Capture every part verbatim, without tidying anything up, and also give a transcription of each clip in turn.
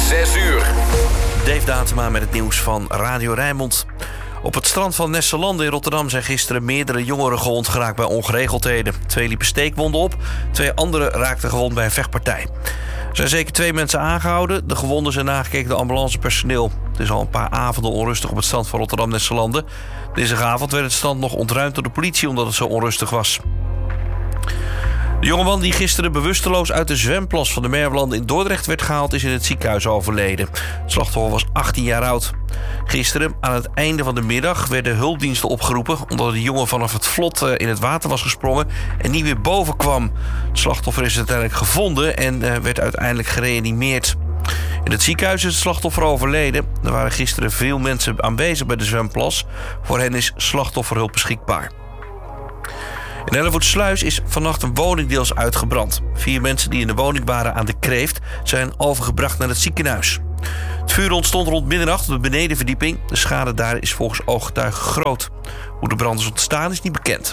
zes uur. Dave Datema met het nieuws van Radio Rijnmond. Op het strand van Nesselande in Rotterdam zijn gisteren meerdere jongeren gewond geraakt bij ongeregeldheden. Twee liepen steekwonden op, twee anderen raakten gewond bij een vechtpartij. Er zijn zeker twee mensen aangehouden. De gewonden zijn nagekeken door ambulancepersoneel. Het is al een paar avonden onrustig op het strand van Rotterdam-Nesselande. Dinsdagavond werd het strand nog ontruimd door de politie omdat het zo onrustig was. De jongeman die gisteren bewusteloos uit de zwemplas van de Merwelanden in Dordrecht werd gehaald, is in het ziekenhuis overleden. Het slachtoffer was achttien jaar oud. Gisteren, aan het einde van de middag, werden hulpdiensten opgeroepen omdat de jongen vanaf het vlot in het water was gesprongen en niet meer boven kwam. Het slachtoffer is uiteindelijk gevonden en werd uiteindelijk gereanimeerd. In het ziekenhuis is het slachtoffer overleden. Er waren gisteren veel mensen aanwezig bij de zwemplas. Voor hen is slachtofferhulp beschikbaar. In Hellevoetsluis is vannacht een woning deels uitgebrand. Vier mensen die in de woning waren aan de Kreeft zijn overgebracht naar het ziekenhuis. Het vuur ontstond rond middernacht op de benedenverdieping. De schade daar is volgens ooggetuigen groot. Hoe de brand is ontstaan is niet bekend.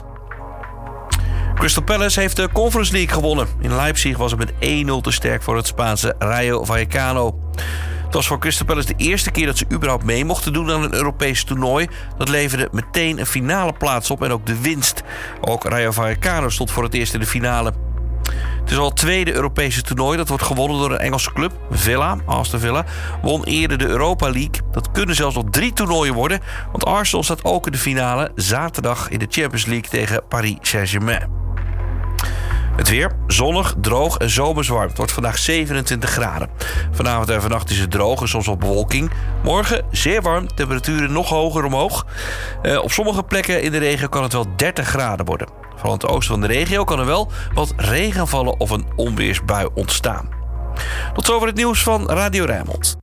Crystal Palace heeft de Conference League gewonnen. In Leipzig was het met één nul te sterk voor het Spaanse Rayo Vallecano. Het was voor Crystal Palace de eerste keer dat ze überhaupt mee mochten doen aan een Europees toernooi. Dat leverde meteen een finale plaats op en ook de winst. Ook Rayo Vallecano stond voor het eerst in de finale. Het is al het tweede Europese toernooi dat wordt gewonnen door een Engelse club. Villa, Aston Villa, won eerder de Europa League. Dat kunnen zelfs nog drie toernooien worden, want Arsenal staat ook in de finale zaterdag in de Champions League tegen Paris Saint-Germain. Het weer, zonnig, droog en zomerswarm. Het wordt vandaag zevenentwintig graden. Vanavond en vannacht is het droog en soms wat bewolking. Morgen zeer warm, temperaturen nog hoger omhoog. Uh, op sommige plekken in de regio kan het wel dertig graden worden. Vooral in het oosten van de regio kan er wel wat regen vallen of een onweersbui ontstaan. Tot zover het nieuws van Radio Rijnmond.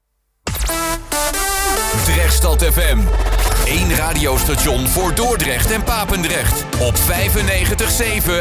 Drechtstad F M. Eén radiostation voor Dordrecht en Papendrecht. Op vijfennegentig komma zeven